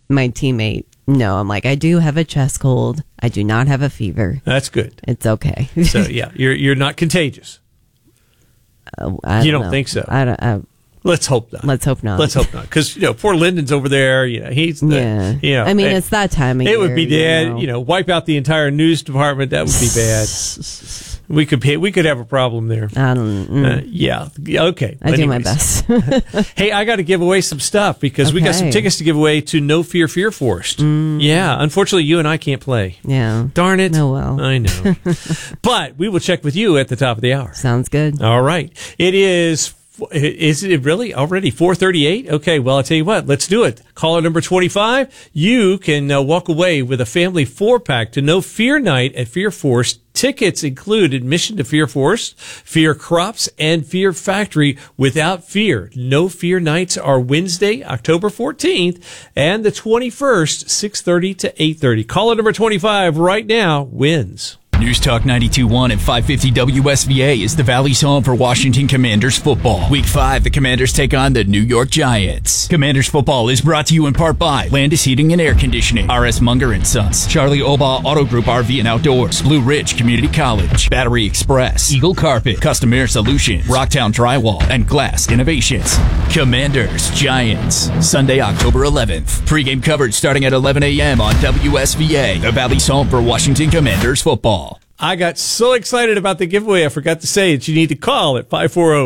my teammate, no, I'm like, I do have a chest cold. I do not have a fever. That's good. It's okay. So yeah, you're not contagious. You don't think so? Let's hope not. Let's hope not. Let's hope not. Because, poor Lyndon's over there. He's I mean, it's that time of year. It would be bad. Wipe out the entire news department. That would be bad. We could have a problem there. I don't. Yeah. Okay. I do my best. Hey, I got to give away some stuff because we got some tickets to give away to No Fear Fear Forced. Yeah. Unfortunately, you and I can't play. Yeah. Darn it. Oh, well. I know. But we will check with you at the top of the hour. Sounds good. All right. Is it really already 4:38? Okay, well, I'll tell you what, let's do it. Caller number 25, you can walk away with a family 4-pack to No Fear Night at Fear Force. Tickets include admission to Fear Force, Fear Crops, and Fear Factory without fear. No Fear Nights are Wednesday, October 14th, and the 21st, 6:30 to 8:30. Caller number 25 right now wins. News Talk 92.1 and 550 WSVA is the Valley's home for Washington Commanders football. Week 5, the Commanders take on the New York Giants. Commanders football is brought to you in part by Landis Heating and Air Conditioning, R.S. Munger & Sons, Charlie Obaugh Auto Group RV and Outdoors, Blue Ridge Community College, Battery Express, Eagle Carpet, Custom Air Solutions, Rocktown Drywall, and Glass Innovations. Commanders Giants, Sunday, October 11th. Pre-game coverage starting at 11 a.m. on WSVA, the Valley's home for Washington Commanders football. I got so excited about the giveaway, I forgot to say that you need to call at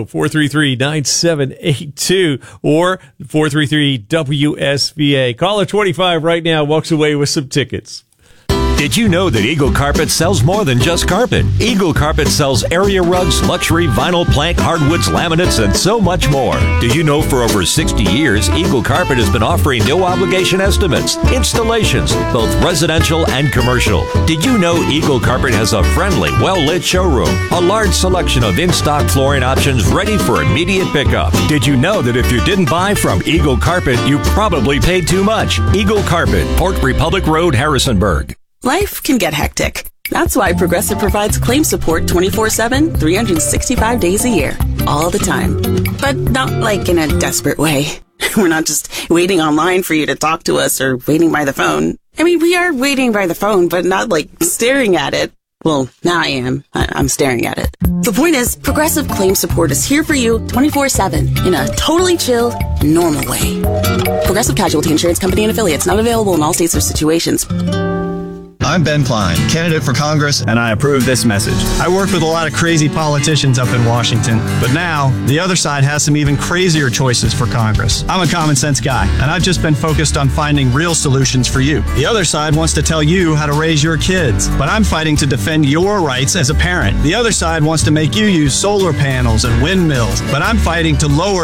540-433-9782 or 433-WSVA. Caller 25 right now walks away with some tickets. Did you know that Eagle Carpet sells more than just carpet? Eagle Carpet sells area rugs, luxury, vinyl, plank, hardwoods, laminates, and so much more. Did you know for over 60 years, Eagle Carpet has been offering no-obligation estimates, installations, both residential and commercial? Did you know Eagle Carpet has a friendly, well-lit showroom, a large selection of in-stock flooring options ready for immediate pickup? Did you know that if you didn't buy from Eagle Carpet, you probably paid too much? Eagle Carpet, Port Republic Road, Harrisonburg. Life can get hectic. That's why Progressive provides claim support 24/7, 365 days a year, all the time. But not like in a desperate way. We're not just waiting online for you to talk to us or waiting by the phone. I mean, we are waiting by the phone, but not like staring at it. Well, now I am. I'm staring at it. The point is, Progressive Claim Support is here for you 24/7 in a totally chill, normal way. Progressive Casualty Insurance Company and Affiliates, not available in all states or situations. I'm Ben Klein, candidate for Congress, and I approve this message. I worked with a lot of crazy politicians up in Washington, but now the other side has some even crazier choices for Congress. I'm a common sense guy, and I've just been focused on finding real solutions for you. The other side wants to tell you how to raise your kids, but I'm fighting to defend your rights as a parent. The other side wants to make you use solar panels and windmills, but I'm fighting to lower